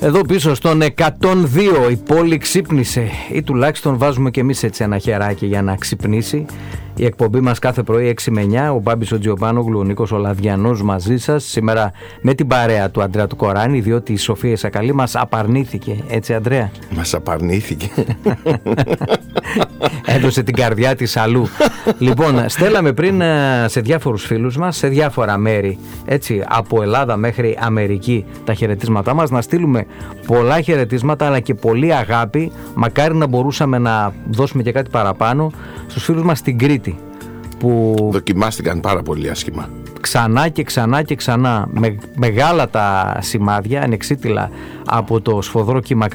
Εδώ πίσω στον 102 η πόλη ξύπνησε, ή τουλάχιστον βάζουμε και εμείς έτσι ένα χεράκι για να ξυπνήσει. Η εκπομπή μας κάθε πρωί 6 με 9, ο Μπάμπης ο Τζιοπάνογλου, ο Νίκος ο Λαδιανός μαζί σας. Σήμερα με την παρέα του Αντρέα του Κοράνη, διότι η Σοφία Ισακαλή μας απαρνήθηκε, έτσι Αντρέα? Μας απαρνήθηκε. Έδωσε την καρδιά της αλλού. Λοιπόν, στέλναμε πριν σε διάφορους φίλους μας, σε διάφορα μέρη, έτσι, από Ελλάδα μέχρι Αμερική, τα χαιρετίσματά μας. Να στείλουμε πολλά χαιρετίσματα, αλλά και πολύ αγάπη. Μακάρι να μπορούσαμε να δώσουμε και κάτι παραπάνω στους φίλους μας στην Κρήτη, που δοκιμάστηκαν πάρα πολύ άσχημα. Ξανά και ξανά και ξανά, μεγάλα τα σημάδια, ανεξίτηλα από το σφοδρό κύμα